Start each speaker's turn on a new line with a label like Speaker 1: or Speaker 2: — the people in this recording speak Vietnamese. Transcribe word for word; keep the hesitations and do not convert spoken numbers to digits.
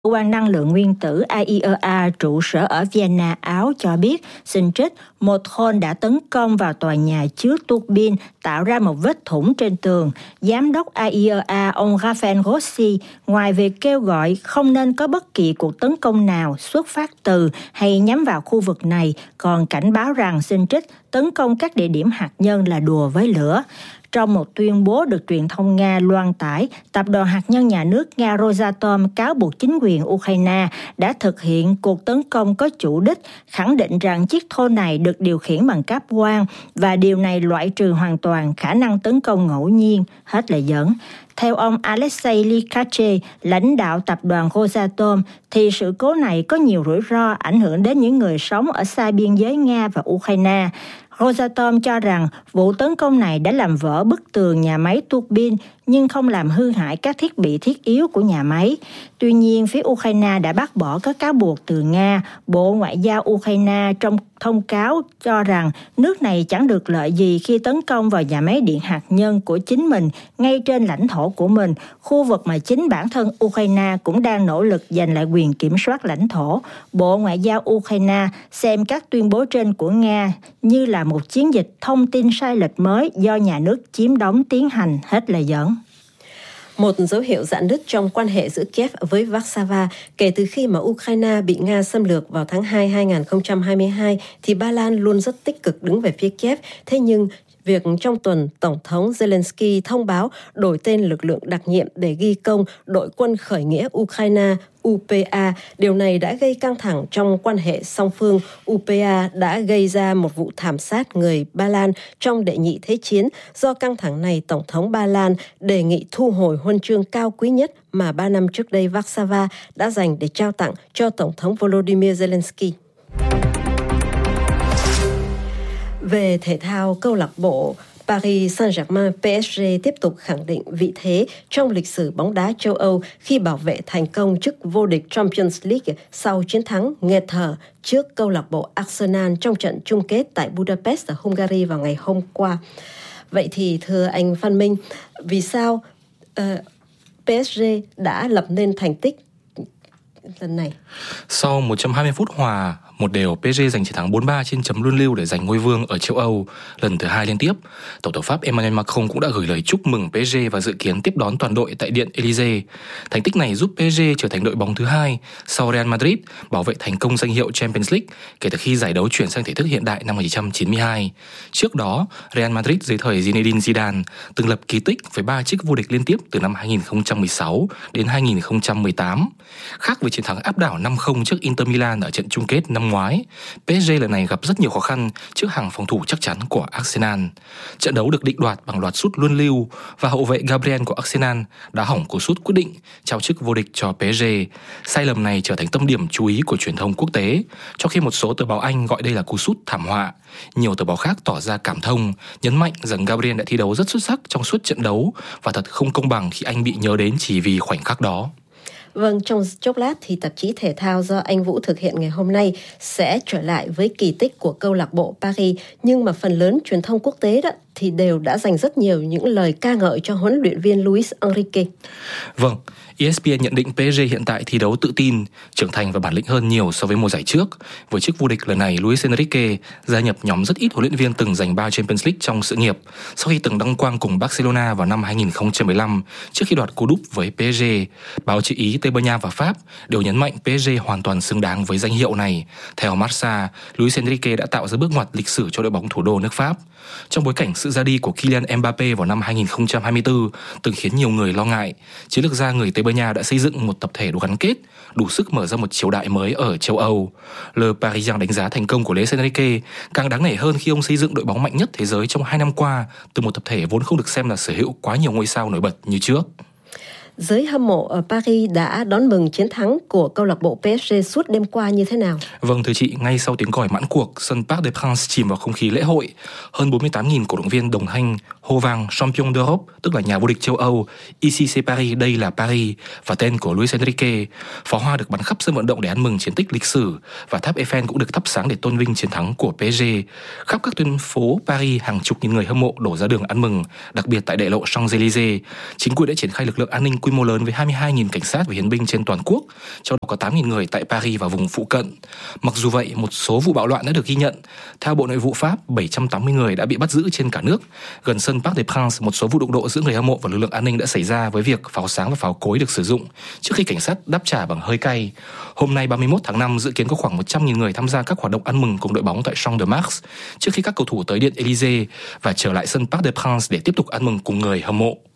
Speaker 1: Cơ quan năng lượng nguyên tử i a e a trụ sở ở Vienna, Áo cho biết xin trích một drone đã tấn công vào tòa nhà chứa tuô bin, tạo ra một vết thủng trên tường. Giám đốc i a e a ông Raphael Grossi, ngoài việc kêu gọi không nên có bất kỳ cuộc tấn công nào xuất phát từ hay nhắm vào khu vực này, còn cảnh báo rằng xin trích tấn công các địa điểm hạt nhân là đùa với lửa. Trong một tuyên bố được truyền thông Nga loan tải, tập đoàn hạt nhân nhà nước Nga Rosatom cáo buộc chính quyền Ukraine đã thực hiện cuộc tấn công có chủ đích, khẳng định rằng chiếc drone này được điều khiển bằng cáp quang và điều này loại trừ hoàn toàn khả năng tấn công ngẫu nhiên. Hết lời dẫn. Theo ông Alexei Likache, lãnh đạo tập đoàn Rosatom, thì sự cố này có nhiều rủi ro ảnh hưởng đến những người sống ở xa biên giới Nga và Ukraine. Rosatom cho rằng vụ tấn công này đã làm vỡ bức tường nhà máy tuô bin nhưng không làm hư hại các thiết bị thiết yếu của nhà máy. Tuy nhiên, phía Ukraine đã bác bỏ các cáo buộc từ Nga. Bộ Ngoại giao Ukraine trong thông cáo cho rằng nước này chẳng được lợi gì khi tấn công vào nhà máy điện hạt nhân của chính mình ngay trên lãnh thổ của mình, khu vực mà chính bản thân Ukraine cũng đang nỗ lực giành lại quyền kiểm soát lãnh thổ. Bộ Ngoại giao Ukraine xem các tuyên bố trên của Nga như là một chiến dịch thông tin sai lệch mới do nhà nước chiếm đóng tiến hành. Hết lời dẫn.
Speaker 2: Một dấu hiệu rạn nứt trong quan hệ giữa Kiev với Warsaw kể từ khi mà Ukraine bị Nga xâm lược vào tháng hai hai nghìn không trăm hai mươi hai thì Ba Lan luôn rất tích cực đứng về phía Kiev. Thế nhưng việc trong tuần Tổng thống Zelensky thông báo đổi tên lực lượng đặc nhiệm để ghi công đội quân khởi nghĩa Ukraine u pê a, điều này đã gây căng thẳng trong quan hệ song phương. u pê a đã gây ra một vụ thảm sát người Ba Lan trong đệ nhị thế chiến. Do căng thẳng này, Tổng thống Ba Lan đề nghị thu hồi huân chương cao quý nhất mà ba năm trước đây Warsaw đã dành để trao tặng cho Tổng thống Volodymyr Zelensky. Về thể thao, câu lạc bộ Paris Saint-Germain pê ét giê tiếp tục khẳng định vị thế trong lịch sử bóng đá châu Âu khi bảo vệ thành công chức vô địch Champions League sau chiến thắng nghẹt thở trước câu lạc bộ Arsenal trong trận chung kết tại Budapest ở Hungary vào ngày hôm qua. Vậy thì thưa anh Phan Minh, vì sao uh, pê ét giê đã lập nên thành tích lần này?
Speaker 3: Sau một trăm hai mươi phút hòa một đều, pê ét giê giành chiến thắng bốn ba trên chấm luân lưu để giành ngôi vương ở châu Âu lần thứ hai liên tiếp. Tổng thống Pháp Emmanuel Macron cũng đã gửi lời chúc mừng pê ét giê và dự kiến tiếp đón toàn đội tại Điện Élysée. Thành tích này giúp pê ét giê trở thành đội bóng thứ hai sau Real Madrid bảo vệ thành công danh hiệu Champions League kể từ khi giải đấu chuyển sang thể thức hiện đại năm một nghìn chín trăm chín mươi hai. Trước đó, Real Madrid dưới thời Zinedine Zidane từng lập kỳ tích với ba chức vô địch liên tiếp từ năm hai nghìn không trăm mười sáu đến hai nghìn không trăm mười tám. Khác với chiến thắng áp đảo năm không trước Inter Milan ở trận chung kết năm ngoái, pê ét giê lần này gặp rất nhiều khó khăn trước hàng phòng thủ chắc chắn của Arsenal. Trận đấu được định đoạt bằng loạt sút luân lưu và hậu vệ Gabriel của Arsenal đã hỏng cú sút quyết định trao chức vô địch cho pê ét giê. Sai lầm này trở thành tâm điểm chú ý của truyền thông quốc tế, trong khi một số tờ báo Anh gọi đây là cú sút thảm họa. Nhiều tờ báo khác tỏ ra cảm thông, nhấn mạnh rằng Gabriel đã thi đấu rất xuất sắc trong suốt trận đấu và thật không công bằng khi anh bị nhớ đến chỉ vì khoảnh khắc đó.
Speaker 2: Vâng, trong chốc lát thì tạp chí thể thao do anh Vũ thực hiện ngày hôm nay sẽ trở lại với kỳ tích của câu lạc bộ Paris, nhưng mà phần lớn truyền thông quốc tế đó thì đều đã dành rất nhiều những lời ca ngợi cho huấn luyện viên Luis Enrique.
Speaker 3: Vâng, e ét pê en nhận định pê ét giê hiện tại thi đấu tự tin, trưởng thành và bản lĩnh hơn nhiều so với mùa giải trước. Với chức vô địch lần này, Luis Enrique gia nhập nhóm rất ít huấn luyện viên từng giành ba Champions League trong sự nghiệp, sau khi từng đăng quang cùng Barcelona vào năm hai nghìn không trăm mười lăm trước khi đoạt cú đúp với pê ét giê. Báo chí Ý, Tây Ban Nha và Pháp đều nhấn mạnh pê ét giê hoàn toàn xứng đáng với danh hiệu này. Theo Marca, Luis Enrique đã tạo ra bước ngoặt lịch sử cho đội bóng thủ đô nước Pháp. Trong bối cảnh sự ra đi của Kylian Mbappé vào năm hai nghìn không trăm hai mươi tư từng khiến nhiều người lo ngại, chiến lược gia người Tây Ban Nha đã xây dựng một tập thể đủ gắn kết, đủ sức mở ra một triều đại mới ở châu Âu. Le Parisien đánh giá thành công của Luis Enrique càng đáng nể hơn khi ông xây dựng đội bóng mạnh nhất thế giới trong hai năm qua từ một tập thể vốn không được xem là sở hữu quá nhiều ngôi sao nổi bật như trước.
Speaker 2: Giới hâm mộ ở Paris đã đón mừng chiến thắng của câu lạc bộ pê ét giê suốt đêm qua như thế nào?
Speaker 3: Vâng thưa chị, ngay sau tiếng còi mãn cuộc, sân Parc des Princes chìm vào không khí lễ hội. Hơn bốn mươi tám nghìn cổ động viên đồng thanh hô vang Champion d'Europe, tức là nhà vô địch châu Âu, Ici c'est Paris, đây là Paris, và tên của Luis Enrique. Pháo hoa được bắn khắp sân vận động để ăn mừng chiến tích lịch sử, và tháp Eiffel cũng được thắp sáng để tôn vinh chiến thắng của pê ét giê. Khắp các tuyến phố Paris, hàng chục nghìn người hâm mộ đổ ra đường ăn mừng, đặc biệt tại đại lộ Champs-Élysées. Chính quyền đã triển khai lực lượng an ninh quy mô lớn với hai mươi hai nghìn cảnh sát và hiến binh trên toàn quốc, trong đó có tám nghìn người tại Paris và vùng phụ cận. Mặc dù vậy, một số vụ bạo loạn đã được ghi nhận. Theo Bộ Nội vụ Pháp, bảy trăm tám mươi người đã bị bắt giữ trên cả nước. Gần sân Parc des Princes, một số vụ đụng độ giữa người hâm mộ và lực lượng an ninh đã xảy ra với việc pháo sáng và pháo cối được sử dụng trước khi cảnh sát đáp trả bằng hơi cay. Hôm nay ba mươi mốt tháng năm, dự kiến có khoảng một trăm nghìn người tham gia các hoạt động ăn mừng cùng đội bóng tại Champ de Mars trước khi các cầu thủ tới Điện Élysée và trở lại sân Parc des Princes để tiếp tục ăn mừng cùng người hâm mộ.